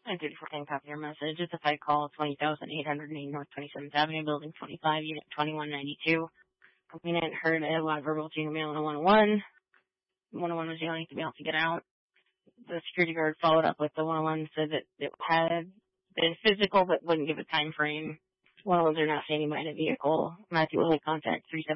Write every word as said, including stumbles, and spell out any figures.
I did fucking copy your message. It's a fight call, twenty thousand eight hundred eight North twenty-seventh Avenue, Building twenty-five, Unit twenty-one ninety-two. Complainant heard a loud verbal to mail on a one oh one. one oh one was yelling to be able to get out. The security guard followed up with the one oh one, said that it had been physical but wouldn't give a time frame. one oh ones are not standing by the vehicle. Matthew will contact three seven.